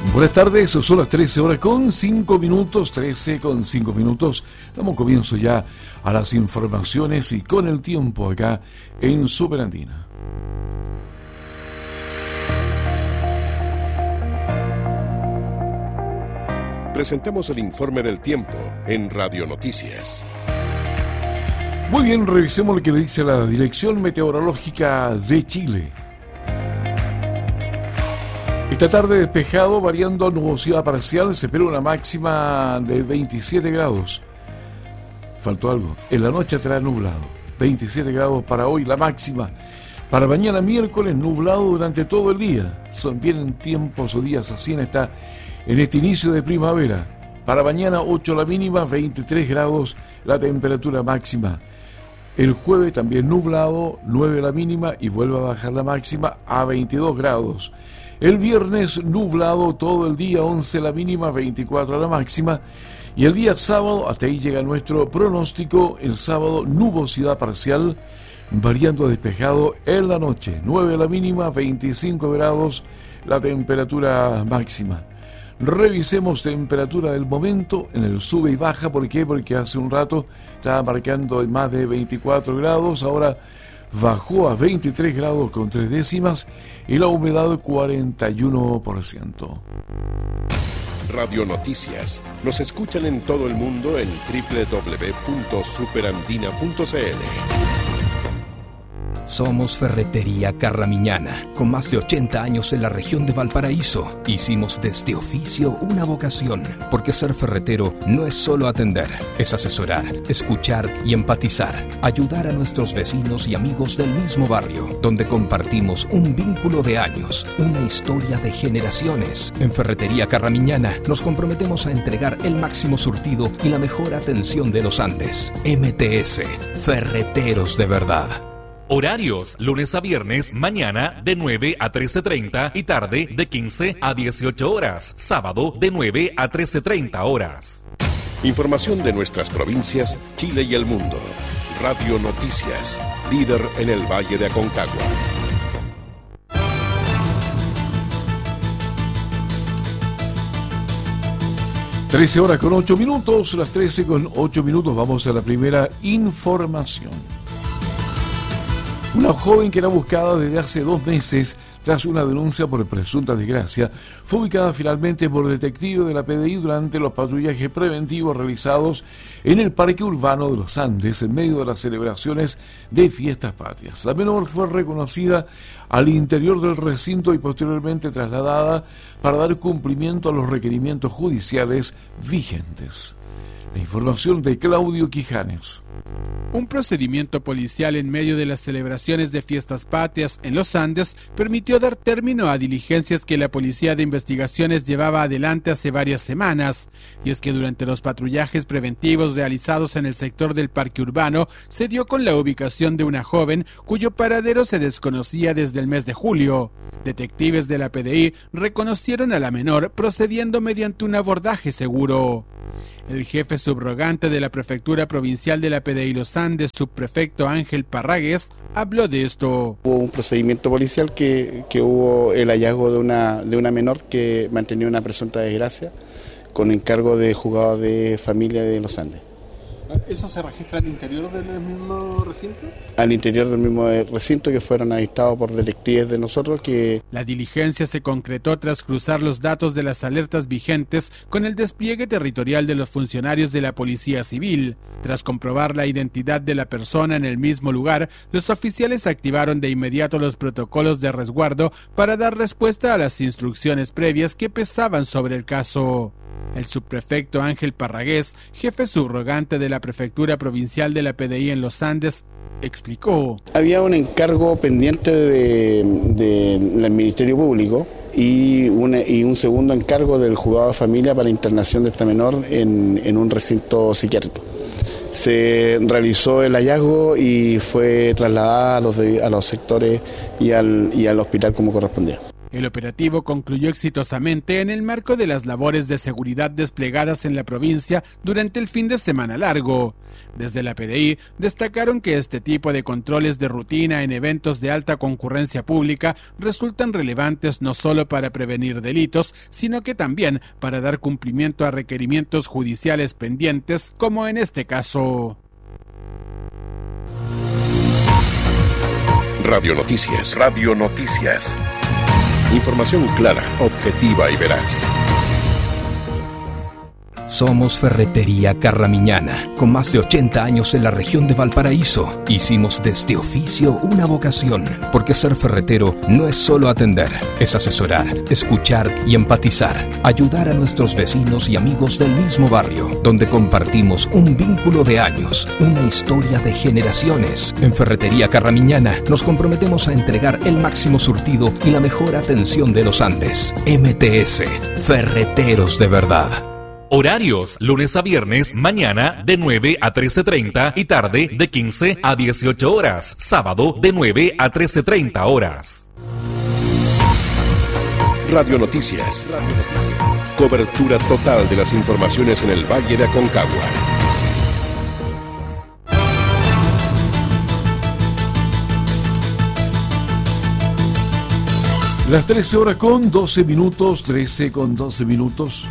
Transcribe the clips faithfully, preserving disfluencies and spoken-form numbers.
Buenas tardes, son las trece horas con cinco minutos, trece con cinco minutos. Damos comienzo ya a las informaciones y con el tiempo acá en Superandina. Presentamos el informe del tiempo en Radio Noticias. Muy bien, revisemos lo que le dice la Dirección Meteorológica de Chile. Esta tarde despejado, variando nubosidad parcial, se espera una máxima de veintisiete grados. Faltó algo, en la noche estará nublado, veintisiete grados para hoy la máxima. Para mañana miércoles nublado durante todo el día. Son bien tiempos o días así en, esta, en este inicio de primavera. Para mañana ocho la mínima, veintitrés grados la temperatura máxima. El jueves también nublado, nueve la mínima y vuelve a bajar la máxima a veintidós grados. El viernes nublado todo el día, once la mínima, veinticuatro la máxima. Y el día sábado, hasta ahí llega nuestro pronóstico, el sábado nubosidad parcial, variando a despejado en la noche, nueve la mínima, veinticinco grados la temperatura máxima. Revisemos temperatura del momento en el sube y baja. ¿Por qué? Porque hace un rato estaba marcando más de veinticuatro grados, ahora bajó a veintitrés grados con tres décimas y la humedad cuarenta y uno por ciento. Radio Noticias. Nos escuchan en todo el mundo en doble u doble u doble u punto superandina punto c l. Somos Ferretería Carramiñana, con más de ochenta años en la región de Valparaíso. Hicimos de este oficio una vocación, porque ser ferretero no es solo atender, es asesorar, escuchar y empatizar, ayudar a nuestros vecinos y amigos del mismo barrio, donde compartimos un vínculo de años, una historia de generaciones. En Ferretería Carramiñana nos comprometemos a entregar el máximo surtido y la mejor atención de los Andes. M T S, Ferreteros de verdad. Horarios, lunes a viernes, mañana de nueve a trece treinta y tarde de quince a dieciocho horas, sábado de nueve a trece treinta horas. Información de nuestras provincias, Chile y el mundo. Radio Noticias, líder en el Valle de Aconcagua. trece horas con ocho minutos, las trece con ocho minutos, vamos a la primera información. Una joven que era buscada desde hace dos meses tras una denuncia por presunta desgracia fue ubicada finalmente por detectives de la P D I durante los patrullajes preventivos realizados en el Parque Urbano de los Andes en medio de las celebraciones de Fiestas Patrias. La menor fue reconocida al interior del recinto y posteriormente trasladada para dar cumplimiento a los requerimientos judiciales vigentes. La información de Claudio Quijanes. Un procedimiento policial en medio de las celebraciones de Fiestas Patrias en los Andes permitió dar término a diligencias que la Policía de Investigaciones llevaba adelante hace varias semanas. Y es que durante los patrullajes preventivos realizados en el sector del Parque Urbano se dio con la ubicación de una joven cuyo paradero se desconocía desde el mes de julio. Detectives de la P D I reconocieron a la menor procediendo mediante un abordaje seguro. El jefe subrogante de la Prefectura Provincial de la P D I Los Andes, subprefecto Ángel Parragués, habló de esto. Hubo un procedimiento policial que, que hubo el hallazgo de una, de una menor que mantenía una presunta desgracia con encargo de juzgado de familia de Los Andes. ¿Eso se registra al interior del mismo recinto? Al interior del mismo recinto, que fueron avistados por detectives de nosotros que... La diligencia se concretó tras cruzar los datos de las alertas vigentes con el despliegue territorial de los funcionarios de la Policía Civil. Tras comprobar la identidad de la persona en el mismo lugar, los oficiales activaron de inmediato los protocolos de resguardo para dar respuesta a las instrucciones previas que pesaban sobre el caso. El subprefecto Ángel Parragués, jefe subrogante de la Prefectura Provincial de la P D I en los Andes, explicó. Había un encargo pendiente del de, de Ministerio Público y, una, y un segundo encargo del juzgado de familia para internación de esta menor en, en un recinto psiquiátrico. Se realizó el hallazgo y fue trasladada a los, de, a los sectores y al, y al hospital como correspondía. El operativo concluyó exitosamente en el marco de las labores de seguridad desplegadas en la provincia durante el fin de semana largo. Desde la P D I destacaron que este tipo de controles de rutina en eventos de alta concurrencia pública resultan relevantes no solo para prevenir delitos, sino que también para dar cumplimiento a requerimientos judiciales pendientes, como en este caso. Radio Noticias. Radio Noticias. Información clara, objetiva y veraz. Somos Ferretería Carramiñana, con más de ochenta años en la región de Valparaíso. Hicimos de este oficio una vocación, porque ser ferretero no es solo atender, es asesorar, escuchar y empatizar, ayudar a nuestros vecinos y amigos del mismo barrio, donde compartimos un vínculo de años, una historia de generaciones. En Ferretería Carramiñana nos comprometemos a entregar el máximo surtido y la mejor atención de los Andes. M T S, Ferreteros de verdad. Horarios, lunes a viernes, mañana de nueve a trece treinta y tarde de quince a dieciocho horas. Sábado de nueve a trece treinta horas. Radio Noticias. Radio Noticias. Cobertura total de las informaciones en el Valle de Aconcagua. Las trece horas con doce minutos, trece con doce minutos.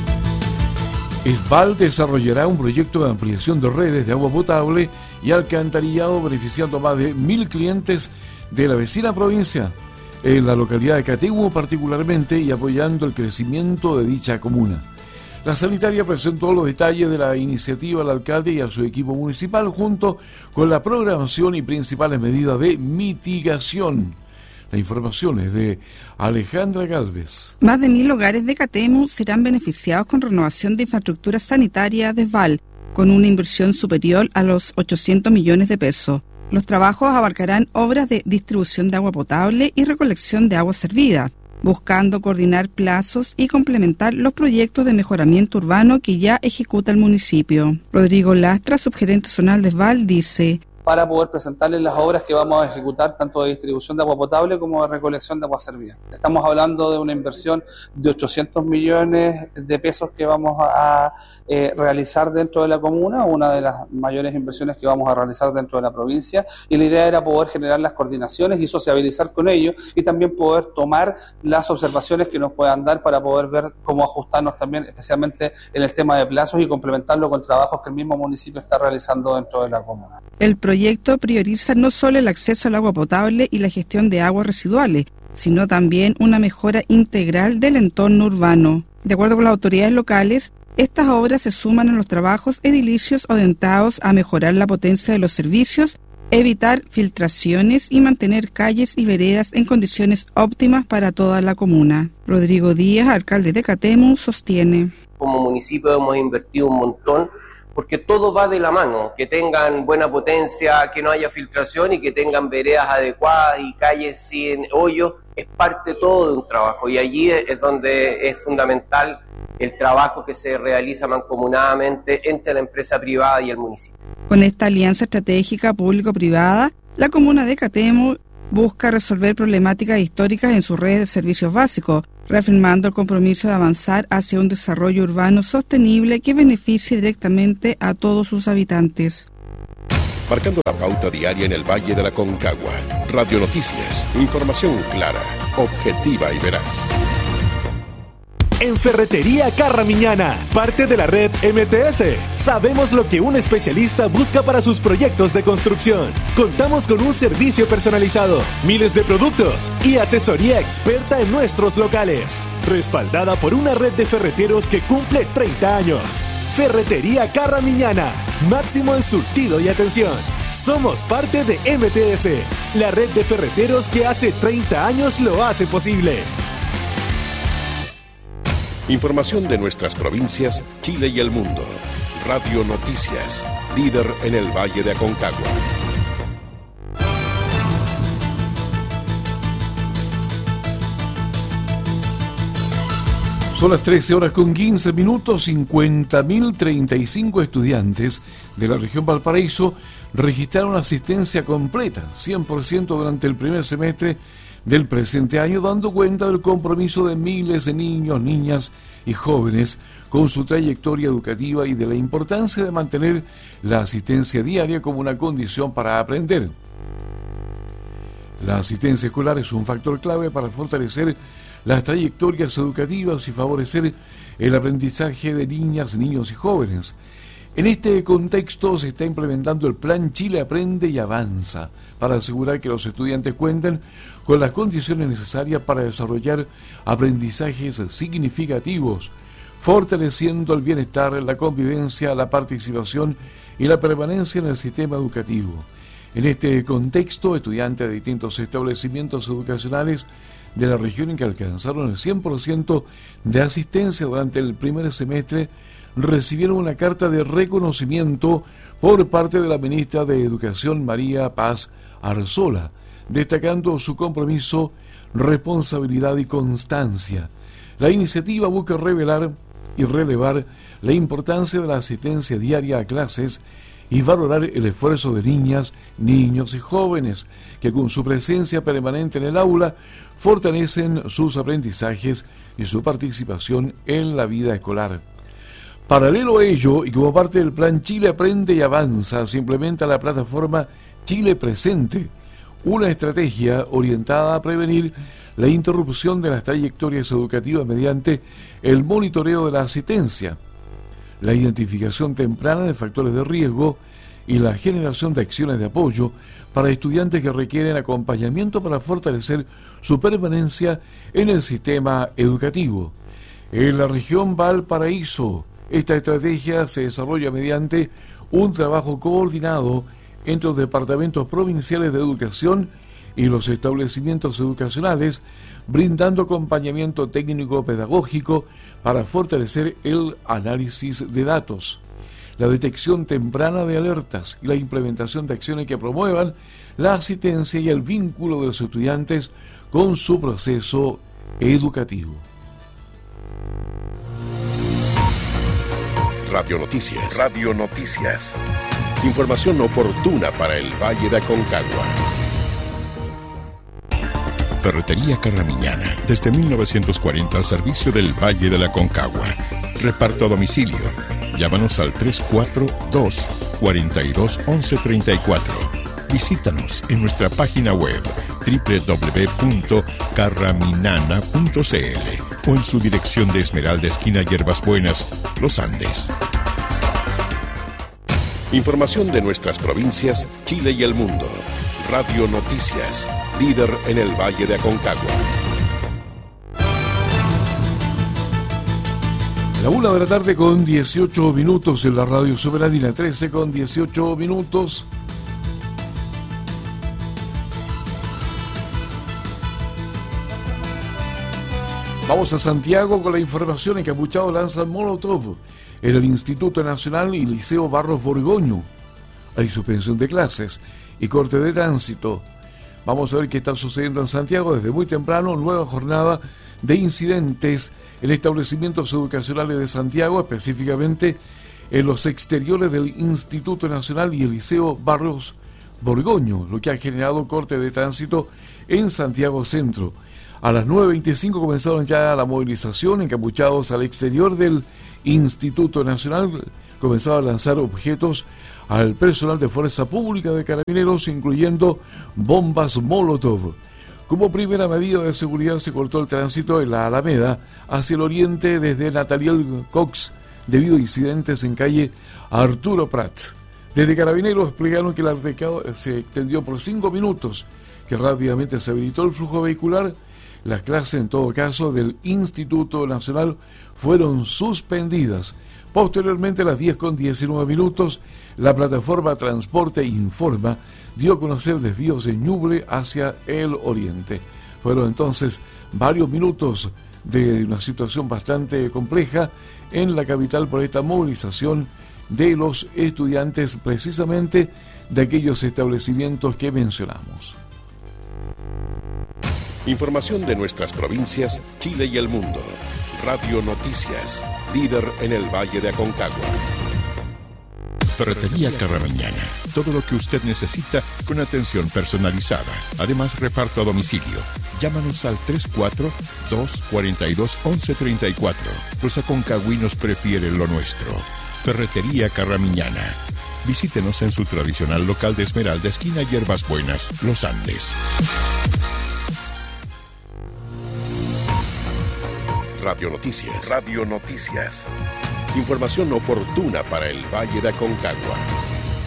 Esval desarrollará un proyecto de ampliación de redes de agua potable y alcantarillado beneficiando a más de mil clientes de la vecina provincia, en la localidad de Catehue particularmente, y apoyando el crecimiento de dicha comuna. La sanitaria presentó los detalles de la iniciativa al alcalde y a su equipo municipal junto con la programación y principales medidas de mitigación. La información es de Alejandra Galvez. Más de mil hogares de Catehue serán beneficiados con renovación de infraestructura sanitaria de Esval, con una inversión superior a los ochocientos millones de pesos. Los trabajos abarcarán obras de distribución de agua potable y recolección de agua servida, buscando coordinar plazos y complementar los proyectos de mejoramiento urbano que ya ejecuta el municipio. Rodrigo Lastra, subgerente zonal de Esval, dice: para poder presentarles las obras que vamos a ejecutar tanto de distribución de agua potable como de recolección de agua servida. Estamos hablando de una inversión de ochocientos millones de pesos que vamos a eh, realizar dentro de la comuna, una de las mayores inversiones que vamos a realizar dentro de la provincia, y la idea era poder generar las coordinaciones y sociabilizar con ellos y también poder tomar las observaciones que nos puedan dar para poder ver cómo ajustarnos también, especialmente en el tema de plazos, y complementarlo con trabajos que el mismo municipio está realizando dentro de la comuna. El proyecto prioriza no solo el acceso al agua potable y la gestión de aguas residuales, sino también una mejora integral del entorno urbano. De acuerdo con las autoridades locales, estas obras se suman a los trabajos edilicios orientados a mejorar la potencia de los servicios, evitar filtraciones y mantener calles y veredas en condiciones óptimas para toda la comuna. Rodrigo Díaz, alcalde de Catehue, sostiene: como municipio hemos invertido un montón, porque todo va de la mano, que tengan buena potencia, que no haya filtración y que tengan veredas adecuadas y calles sin hoyos, es parte todo de un trabajo, y allí es donde es fundamental el trabajo que se realiza mancomunadamente entre la empresa privada y el municipio. Con esta alianza estratégica público-privada, la comuna de Catehue busca resolver problemáticas históricas en sus redes de servicios básicos, reafirmando el compromiso de avanzar hacia un desarrollo urbano sostenible que beneficie directamente a todos sus habitantes. Marcando la pauta diaria en el Valle de la Aconcagua. Radio Noticias, información clara, objetiva y veraz. En Ferretería Carramiñana, parte de la red M T S. Sabemos lo que un especialista busca para sus proyectos de construcción. Contamos con un servicio personalizado, miles de productos y asesoría experta en nuestros locales. Respaldada por una red de ferreteros que cumple treinta años. Ferretería Carramiñana, máximo en surtido y atención. Somos parte de M T S, la red de ferreteros que hace treinta años lo hace posible. Información de nuestras provincias, Chile y el mundo. Radio Noticias, líder en el Valle de Aconcagua. Son las trece horas con quince minutos. cincuenta mil treinta y cinco estudiantes de la región Valparaíso registraron asistencia completa, cien por ciento durante el primer semestre del presente año, dando cuenta del compromiso de miles de niños, niñas y jóvenes con su trayectoria educativa y de la importancia de mantener la asistencia diaria como una condición para aprender. La asistencia escolar es un factor clave para fortalecer las trayectorias educativas y favorecer el aprendizaje de niñas, niños y jóvenes. En este contexto se está implementando el Plan Chile Aprende y Avanza para asegurar que los estudiantes cuenten con las condiciones necesarias para desarrollar aprendizajes significativos, fortaleciendo el bienestar, la convivencia, la participación y la permanencia en el sistema educativo. En este contexto, estudiantes de distintos establecimientos educacionales de la región en que alcanzaron el cien por ciento de asistencia durante el primer semestre recibieron una carta de reconocimiento por parte de la ministra de Educación, María Paz Arzola, destacando su compromiso, responsabilidad y constancia. La iniciativa busca revelar y relevar la importancia de la asistencia diaria a clases y valorar el esfuerzo de niñas, niños y jóvenes que con su presencia permanente en el aula fortalecen sus aprendizajes y su participación en la vida escolar. Paralelo a ello, y como parte del Plan Chile Aprende y Avanza, se implementa la plataforma Chile Presente, una estrategia orientada a prevenir la interrupción de las trayectorias educativas mediante el monitoreo de la asistencia, la identificación temprana de factores de riesgo y la generación de acciones de apoyo para estudiantes que requieren acompañamiento para fortalecer su permanencia en el sistema educativo. En la región Valparaíso, esta estrategia se desarrolla mediante un trabajo coordinado entre los departamentos provinciales de educación y los establecimientos educacionales, brindando acompañamiento técnico-pedagógico para fortalecer el análisis de datos, la detección temprana de alertas y la implementación de acciones que promuevan la asistencia y el vínculo de los estudiantes con su proceso educativo. Radio Noticias. Radio Noticias. Información oportuna para el Valle de Aconcagua. Ferretería Carramiñana, desde mil novecientos cuarenta al servicio del Valle de la Aconcagua. Reparto a domicilio. Llámanos al tres cuatro dos, cuatro dos, once treinta y cuatro. Visítanos en nuestra página web doble u doble u doble u punto carraminana punto c l o en su dirección de Esmeralda esquina Hierbas Buenas, Los Andes. Información de nuestras provincias, Chile y el mundo. Radio Noticias, líder en el Valle de Aconcagua. La una de la tarde con dieciocho minutos en la Radio Soberanía, trece con dieciocho minutos. Vamos a Santiago con la información. Encapuchados lanzan molotov en el Instituto Nacional y Liceo Barros Borgoño. Hay suspensión de clases y corte de tránsito. Vamos a ver qué está sucediendo en Santiago desde muy temprano. Nueva jornada de incidentes en establecimientos educacionales de Santiago, específicamente en los exteriores del Instituto Nacional y el Liceo Barros Borgoño, lo que ha generado corte de tránsito en Santiago Centro. A las nueve veinticinco comenzaron ya la movilización. Encapuchados al exterior del Instituto Nacional comenzaron a lanzar objetos al personal de Fuerza Pública de Carabineros, incluyendo bombas Molotov. Como primera medida de seguridad se cortó el tránsito en la Alameda hacia el oriente desde Nataliel Cox debido a incidentes en calle Arturo Prat. Desde Carabineros explicaron que el altercado se extendió por cinco minutos, que rápidamente se habilitó el flujo vehicular. Las clases, en todo caso, del Instituto Nacional fueron suspendidas. Posteriormente, a las diez con diecinueve minutos, la plataforma Transporte Informa dio a conocer desvíos en Ñuble hacia el oriente. Fueron entonces varios minutos de una situación bastante compleja en la capital por esta movilización de los estudiantes, precisamente de aquellos establecimientos que mencionamos. Información de nuestras provincias, Chile y el mundo. Radio Noticias, líder en el Valle de Aconcagua. Ferretería Carramiñana. Todo lo que usted necesita con atención personalizada. Además, reparto a domicilio. Llámanos al tres cuatro dos, cuatro dos, once treinta y cuatro. Los aconcagüinos prefieren lo nuestro. Ferretería Carramiñana. Visítenos en su tradicional local de Esmeralda, esquina Hierbas Buenas, Los Andes. Radio Noticias. Radio Noticias. Información oportuna para el Valle de Aconcagua.